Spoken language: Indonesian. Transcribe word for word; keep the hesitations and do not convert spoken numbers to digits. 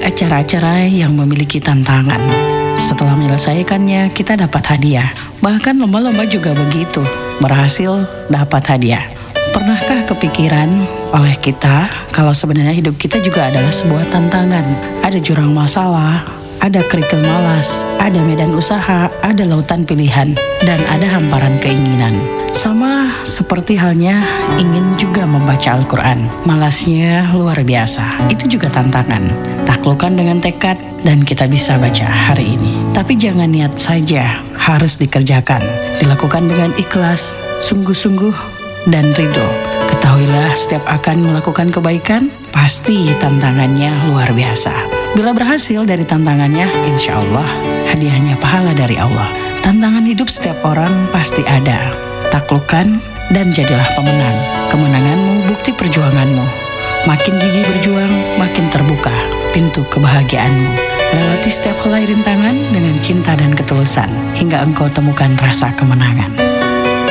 acara-acara yang memiliki tantangan. Setelah menyelesaikannya, kita dapat hadiah. Bahkan lomba-lomba juga begitu, berhasil dapat hadiah. Pernahkah kepikiran oleh kita kalau sebenarnya hidup kita juga adalah sebuah tantangan? Ada jurang masalah, ada kerikil malas, ada medan usaha, ada lautan pilihan, dan ada hamparan keinginan. Sama seperti halnya ingin juga membaca Al-Quran. Malasnya luar biasa. Itu juga tantangan. Taklukkan dengan tekad dan kita bisa baca hari ini. Tapi jangan niat saja, harus dikerjakan. Dilakukan dengan ikhlas, sungguh-sungguh, dan ridho. Ketahuilah setiap akan melakukan kebaikan, pasti tantangannya luar biasa. Bila berhasil dari tantangannya, insya Allah hadiahnya pahala dari Allah. Tantangan hidup setiap orang pasti ada. Taklukkan dan jadilah pemenang. Kemenanganmu bukti perjuanganmu. Makin gigih berjuang, makin terbuka pintu kebahagiaanmu. Lewati setiap helai rintangan dengan cinta dan ketulusan, hingga engkau temukan rasa kemenangan.